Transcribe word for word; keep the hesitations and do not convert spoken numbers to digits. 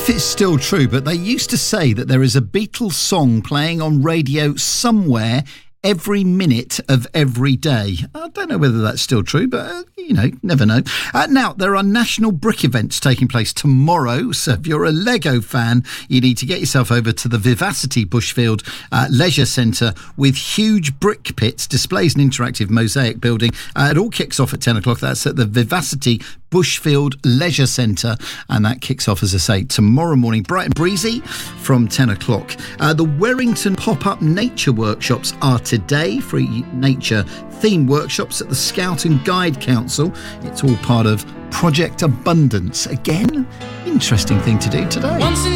if it's still true, but they used to say that there is a Beatles song playing on radio somewhere every minute of every day. I don't know whether that's still true, but, uh, you know, never know. Uh, now, there are national brick events taking place tomorrow, so if you're a Lego fan, you need to get yourself over to the Vivacity Bushfield uh, Leisure Centre with huge brick pits, displays and interactive mosaic building. Uh, it all kicks off at ten o'clock. That's at the Vivacity Bushfield Leisure Centre, and that kicks off, as I say, tomorrow morning, bright and breezy from ten o'clock. Uh, the Werrington Pop-Up Nature Workshops are today, free nature theme workshops at the Scout and Guide Council. It's all part of Project Abundance. Again, interesting thing to do today.